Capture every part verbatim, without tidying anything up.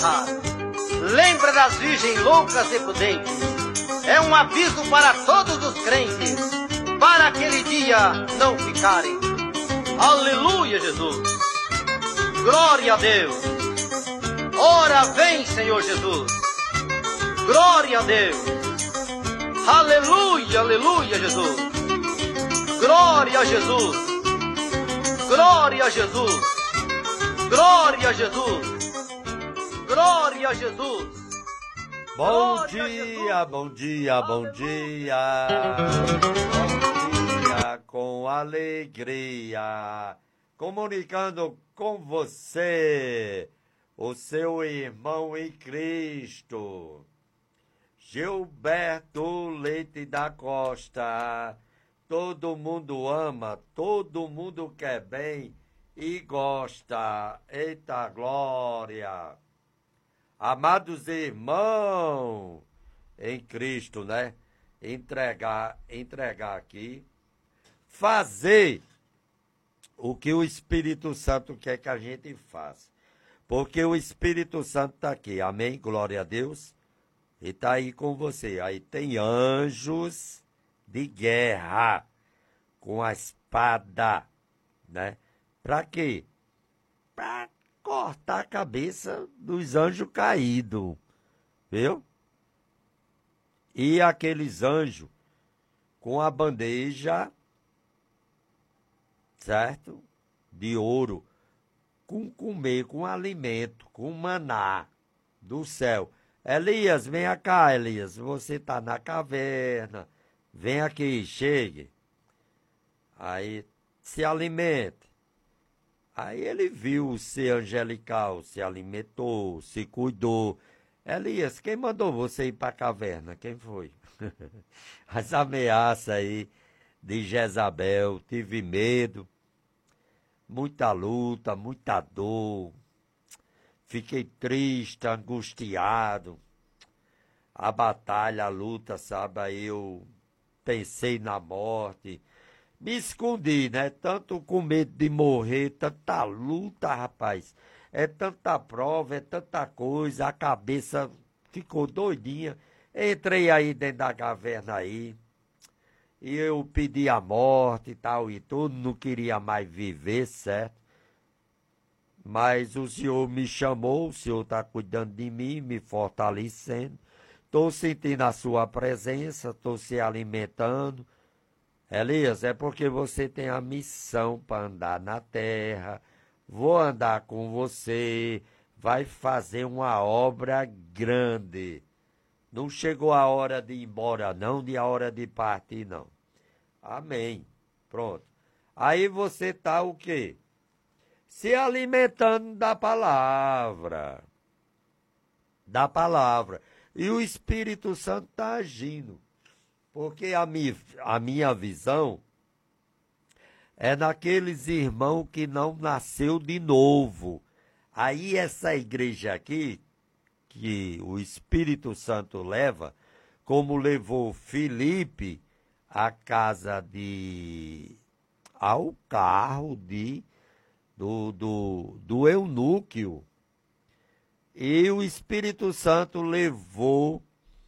passar. Lembra das virgens loucas e prudentes. É um aviso para todos os crentes, para aquele dia não ficarem. Aleluia, Jesus. Glória a Deus. Ora vem, Senhor Jesus. Glória a Deus. Aleluia, aleluia, Jesus. Glória a Jesus. Glória a Jesus. Glória a Jesus. Glória a Jesus. Bom dia, bom dia, bom dia. Bom dia com alegria. Comunicando com você, o seu irmão em Cristo, Gilberto Leite da Costa. Todo mundo ama, todo mundo quer bem e gosta. Eita glória! Amados irmãos em Cristo, né? Entregar, entregar aqui, fazer o que o Espírito Santo quer que a gente faça. Porque o Espírito Santo está aqui, amém? Glória a Deus. E está aí com você. Aí tem anjos de guerra com a espada, né? Para quê? Para cortar a cabeça dos anjos caídos, viu? E aqueles anjos com a bandeja, certo? De ouro, com comer, com alimento, com maná do céu. Elias, vem cá, Elias, você tá na caverna, vem aqui, chegue. Aí se alimente. Aí ele viu o ser angelical, se alimentou, se cuidou. Elias, quem mandou você ir para a caverna? Quem foi? As ameaças aí de Jezabel, tive medo, muita luta, muita dor. Fiquei triste, angustiado. A batalha, a luta, sabe? Aí eu pensei na morte. Me escondi, né? Tanto com medo de morrer, tanta luta, rapaz. É tanta prova, é tanta coisa. A cabeça ficou doidinha. Entrei aí dentro da caverna aí. E eu pedi a morte e tal e tudo. Não queria mais viver, certo? Mas o Senhor me chamou, o Senhor está cuidando de mim, me fortalecendo. Estou sentindo a sua presença, estou se alimentando. Elias, é porque você tem a missão para andar na terra. Vou andar com você, vai fazer uma obra grande. Não chegou a hora de ir embora, não, de a hora de partir, não. Amém. Pronto. Aí você está o quê? Se alimentando da palavra. Da palavra. E o Espírito Santo está agindo. Porque a minha, a minha visão é naqueles irmãos que não nasceu de novo. Aí essa igreja aqui, que o Espírito Santo leva, como levou Filipe à casa de... ao carro de... Do, do, do eunuco, e o Espírito Santo levou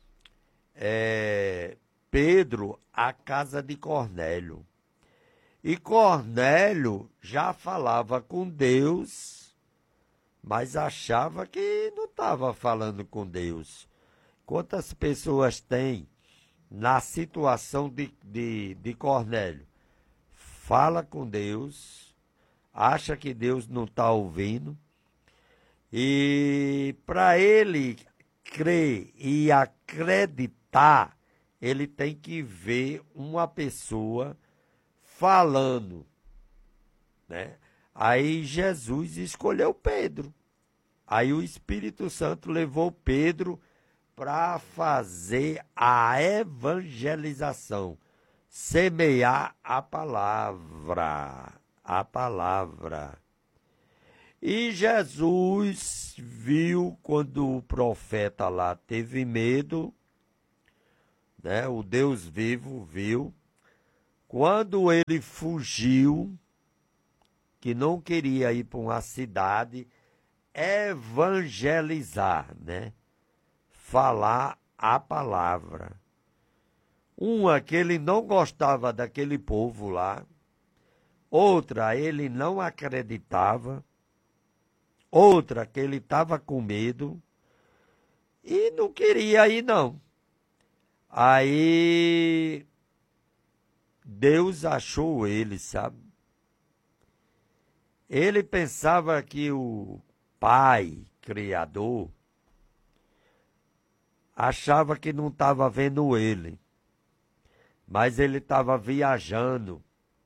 é, Pedro à casa de Cornélio. E Cornélio já falava com Deus, mas achava que não estava falando com Deus. Quantas pessoas tem na situação de, de, de Cornélio? Fala com Deus, acha que Deus não está ouvindo, e para ele crer e acreditar, ele tem que ver uma pessoa falando, né? Aí Jesus escolheu Pedro. Aí o Espírito Santo levou Pedro para fazer a evangelização, semear a palavra. A palavra. E Jesus viu quando o profeta lá teve medo, né? O Deus vivo viu. Quando ele fugiu, que não queria ir para uma cidade, evangelizar, né? Falar a palavra. Uma que ele não gostava daquele povo lá, outra ele não acreditava, outra que ele estava com medo e não queria ir não. Aí Deus achou ele, sabe? Ele pensava que o Pai Criador achava que não estava vendo ele, mas ele estava viajando,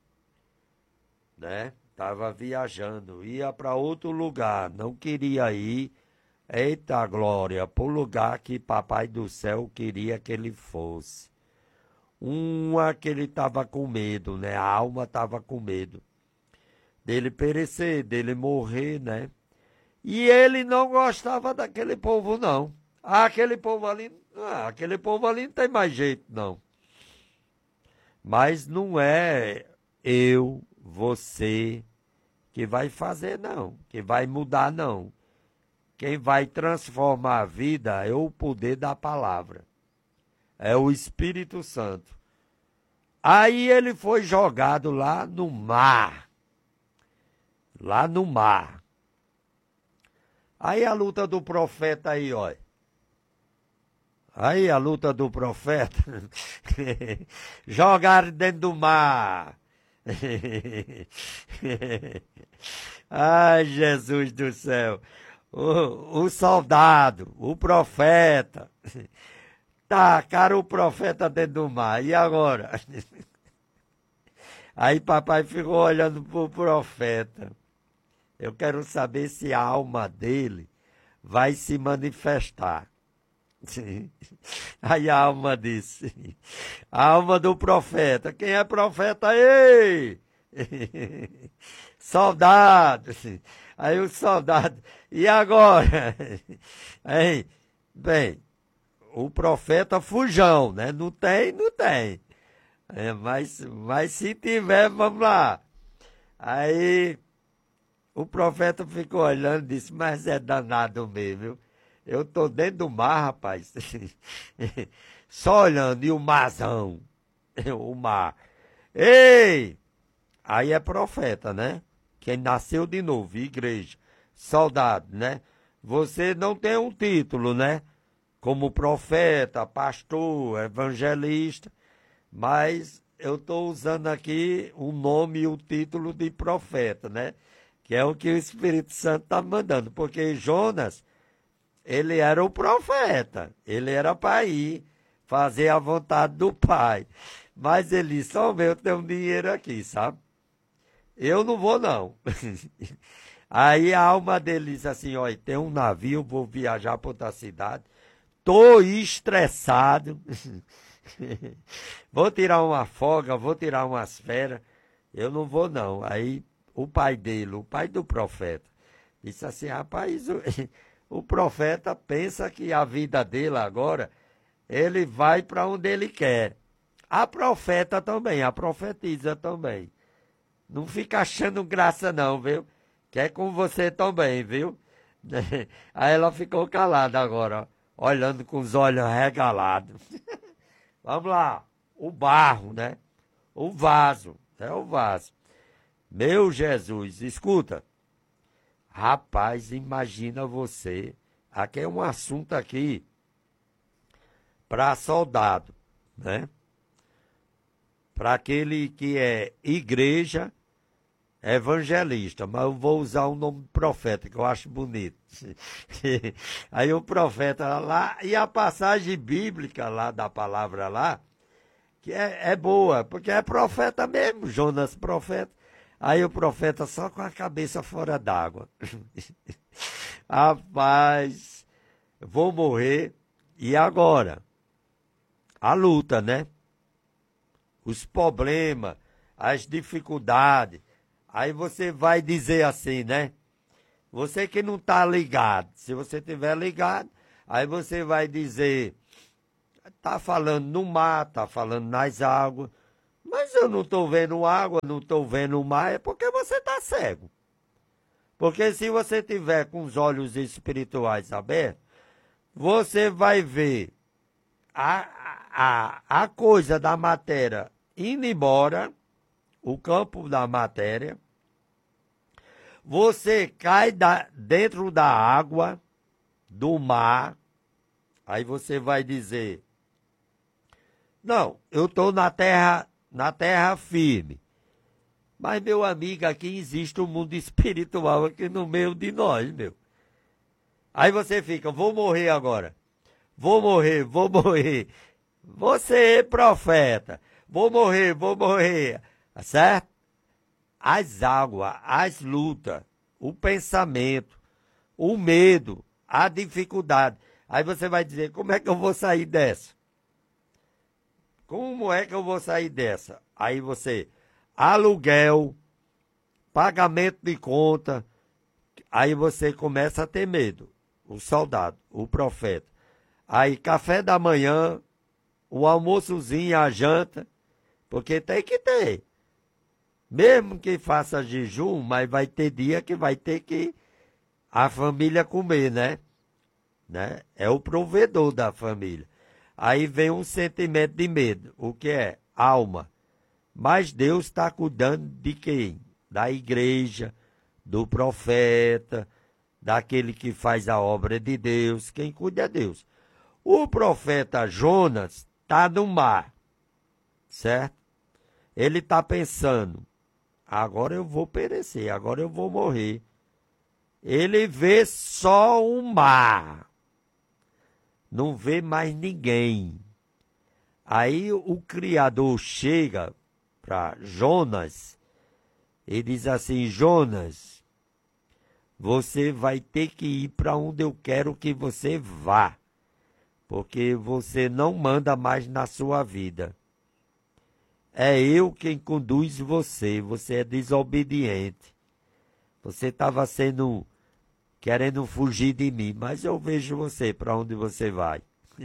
né? Estava viajando, ia para outro lugar, não queria ir, eita glória, para o lugar que Papai do Céu queria que ele fosse. Uma que ele estava com medo, né? A alma estava com medo dele perecer, dele morrer, né? E ele não gostava daquele povo, não. Ah, aquele povo ali, ah, aquele povo ali não tem mais jeito, não. Mas não é eu, você, que vai fazer, não. Que vai mudar, não. Quem vai transformar a vida é o poder da palavra. É o Espírito Santo. Aí ele foi jogado lá no mar. Lá no mar. Aí a luta do profeta aí, ó. Aí a luta do profeta. Jogaram dentro do mar. Ai, Jesus do céu. O, o soldado, o profeta. Tacaram o profeta dentro do mar. E agora? Aí papai ficou olhando pro profeta. Eu quero saber se a alma dele vai se manifestar. Aí a alma disse, a alma do profeta, quem é profeta? Ei! Soldado! Aí o soldado, e agora? Aí, bem, o profeta fujão, né? Não tem, não tem. É, mas, mas se tiver, vamos lá. Aí o profeta ficou olhando e disse, mas é danado mesmo, viu? Eu tô dentro do mar, rapaz. Só olhando, e o marzão. O mar. Ei! Aí é profeta, né? Quem nasceu de novo, igreja. Soldado, né? Você não tem um título, né? Como profeta, pastor, evangelista. Mas eu tô usando aqui o nome e o título de profeta, né? Que é o que o Espírito Santo está mandando. Porque Jonas, ele era o profeta. Ele era para ir fazer a vontade do Pai. Mas ele disse, ó, eu tenho um dinheiro aqui, sabe? Eu não vou, não. Aí a alma dele disse assim, olha, tem um navio, vou viajar para outra cidade. Tô estressado. Vou tirar uma folga, vou tirar umas férias. Eu não vou, não. Aí o pai dele, o pai do profeta, disse assim, rapaz, o, o profeta pensa que a vida dele agora, ele vai para onde ele quer. A profeta também, a profetiza também. Não fica achando graça não, viu? Que é com você também, viu? Aí ela ficou calada agora, ó, olhando com os olhos regalados. Vamos lá, o barro, né? O vaso, é o vaso. Meu Jesus, escuta. Rapaz, imagina você. Aqui é um assunto aqui para soldado, né? Para aquele que é igreja evangelista, mas eu vou usar o nome profeta, que eu acho bonito. Aí o profeta lá, e a passagem bíblica lá da palavra lá, que é, é boa, porque é profeta mesmo, Jonas profeta. Aí o profeta só com a cabeça fora d'água. Rapaz, vou morrer, e agora? A luta, né? Os problemas, as dificuldades. Aí você vai dizer assim, né? Você que não está ligado. Se você estiver ligado, aí você vai dizer, está falando no mar, está falando nas águas. Mas eu não estou vendo água, não estou vendo o mar, é porque você está cego. Porque se você tiver com os olhos espirituais abertos, você vai ver a, a, a coisa da matéria indo embora, o campo da matéria. Você cai da, dentro da água, do mar. Aí você vai dizer, não, eu estou na terra, na terra firme. Mas, meu amigo, aqui existe um mundo espiritual aqui no meio de nós, meu. Aí você fica, vou morrer agora. Vou morrer, vou morrer. Você é profeta. Vou morrer, vou morrer. Certo? As águas, as lutas, o pensamento, o medo, a dificuldade. Aí você vai dizer, como é que eu vou sair dessa? Como é que eu vou sair dessa? Aí você, aluguel, pagamento de conta, aí você começa a ter medo. O soldado, o profeta. Aí café da manhã, o almoçozinho, a janta, porque tem que ter. Mesmo que faça jejum, mas vai ter dia que vai ter que a família comer, né? né? É o provedor da família. Aí vem um sentimento de medo. O que é? Alma. Mas Deus está cuidando de quem? Da igreja, do profeta, daquele que faz a obra de Deus. Quem cuida é Deus. O profeta Jonas está no mar, certo? Ele está pensando, agora eu vou perecer, agora eu vou morrer. Ele vê só o mar, não vê mais ninguém. Aí o Criador chega para Jonas e diz assim, Jonas, você vai ter que ir para onde eu quero que você vá, porque você não manda mais na sua vida. É eu quem conduz você, você é desobediente. Você estava sendo, querendo fugir de mim, mas eu vejo você para onde você vai.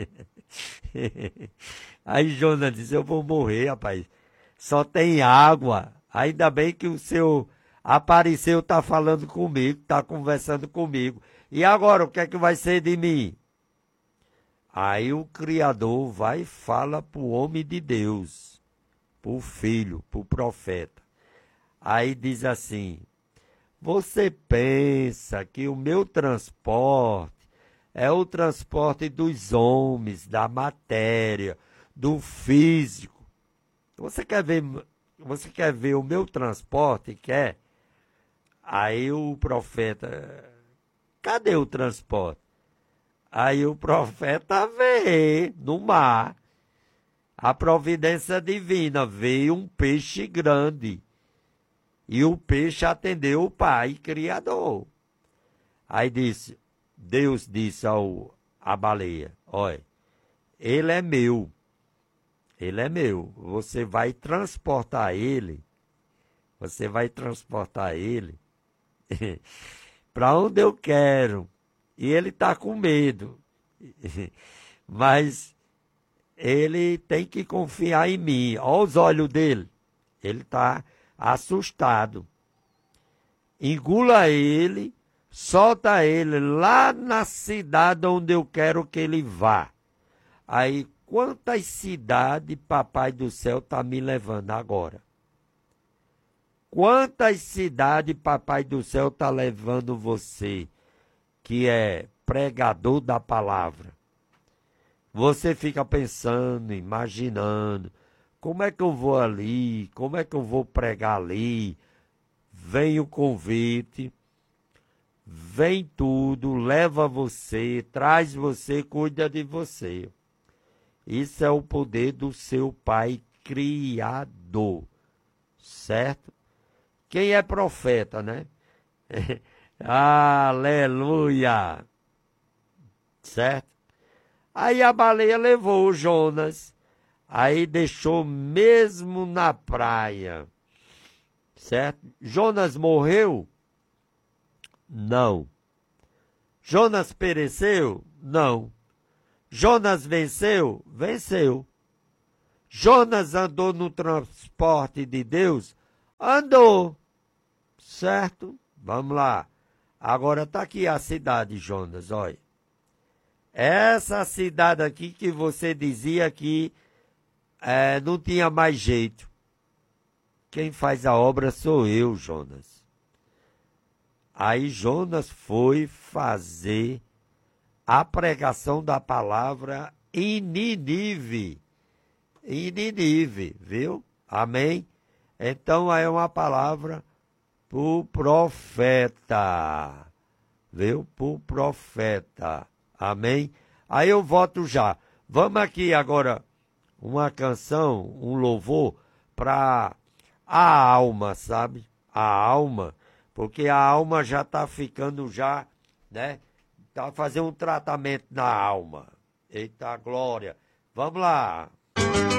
Aí Jonas diz, eu vou morrer, rapaz. Só tem água. Ainda bem que o seu apareceu, está falando comigo, está conversando comigo. E agora, o que é que vai ser de mim? Aí o Criador vai e fala para o homem de Deus, para o filho, para o profeta. Aí diz assim, você pensa que o meu transporte é o transporte dos homens, da matéria, do físico. Você quer ver, você quer ver o meu transporte? Quer? Aí o profeta, cadê o transporte? Aí o profeta vê no mar, a providência divina, veio um peixe grande. E o peixe atendeu o Pai Criador. Aí disse, Deus disse ao, à baleia, olha, ele é meu, ele é meu, você vai transportar ele, você vai transportar ele para onde eu quero. E ele está com medo, mas ele tem que confiar em mim. Olha os olhos dele, ele está assustado. Engula ele, solta ele lá na cidade onde eu quero que ele vá. Aí, quantas cidades Papai do Céu está me levando agora? Quantas cidades Papai do Céu está levando você, que é pregador da palavra? Você fica pensando, imaginando, como é que eu vou ali, como é que eu vou pregar ali? Vem o convite, vem tudo, leva você, traz você, cuida de você. Isso é o poder do seu Pai Criador, certo? Quem é profeta, né? Aleluia! Certo? Aí a baleia levou o Jonas, aí deixou mesmo na praia, certo? Jonas morreu? Não. Jonas pereceu? Não. Jonas venceu? Venceu. Jonas andou no transporte de Deus? Andou. Certo? Vamos lá. Agora tá aqui a cidade, Jonas, olha. Essa cidade aqui que você dizia que é, não tinha mais jeito. Quem faz a obra sou eu, Jonas. Aí Jonas foi fazer a pregação da palavra em Nínive. Em Nínive, viu? Amém? Então é uma palavra pro profeta. Viu? Pro profeta. Amém? Aí eu volto já. Vamos aqui agora uma canção, um louvor para a alma, sabe? A alma, porque a alma já está ficando já, né? Tá fazendo um tratamento na alma. Eita glória. Vamos lá.